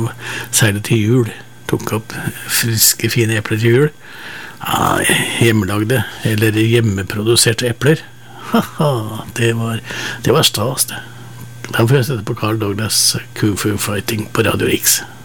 særlig til jul. Tok opp friske, fine epler til jul. Ja, hjemmelagde, eller hjemmeproduserte epler. Haha, det var stas det. Da får jeg sette på Carl Douglas Kung Fu Fighting på Radio X.